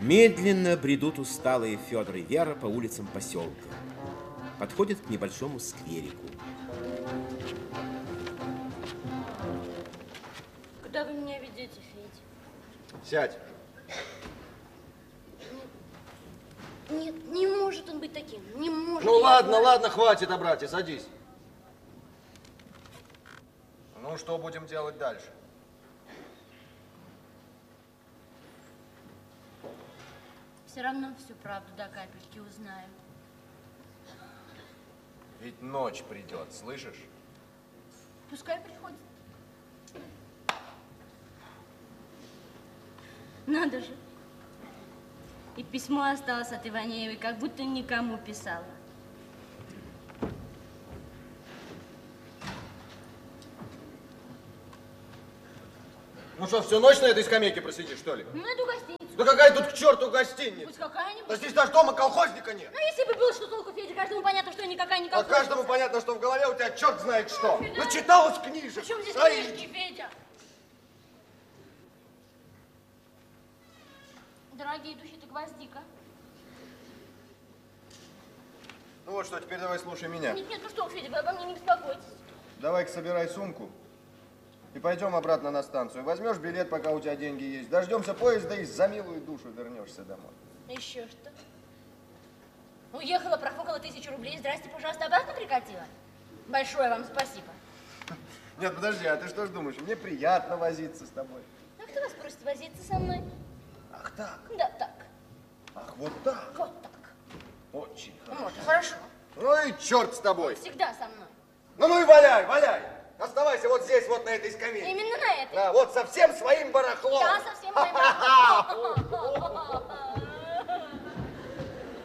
Медленно бредут усталые Федор и Вера по улицам поселка. Подходят к небольшому скверику. Куда вы меня ведете, Федя? Сядь. Нет, не может он быть таким. Не может. Ну ладно, ладно, хватит, братья, садись. Ну, что будем делать дальше? Все равно всю правду до капельки узнаем. Ведь ночь придет, слышишь? Пускай приходит. Надо же. И письмо осталось от Иванеевой, как будто никому писала. Ну что, всю ночь на этой скамейке просидишь, что ли? Ну, эту гостиницу. Да какая тут к черту гостиница? Пусть какая-нибудь. Да здесь даже дома колхозника нет. Ну, если бы было что толку, Федя, каждому понятно, что никакая не А колхозница. каждому понятно, что в голове у тебя черт знает что. Федя. Начиталась книжек. Причем здесь Стоишь. книжки, Федя? Дорогие духи, ты гвоздика. Ну вот что, теперь давай слушай меня. Нет, ну что, Федя, вы обо мне не беспокойтесь. Давай-ка собирай сумку и пойдем обратно на станцию. Возьмешь билет, пока у тебя деньги есть. Дождемся поезда и за милую душу вернешься домой. Еще что? Уехала, профукала 1000 рублей. Здрасте, пожалуйста, обратно прикатила? Большое вам спасибо. Нет, подожди, а ты что ж думаешь? Мне приятно возиться с тобой. А кто вас просит возиться со мной? Ах так? Да, так. Ах, вот так? Вот так. Очень хорошо. Вот, хорошо. Ну и черт с тобой. Всегда со мной. Ну и валяй, валяй. Оставайся вот здесь, вот на этой скамейке. Именно на этой. Да, вот со всем своим барахлом. Да, со всем моим барахлом.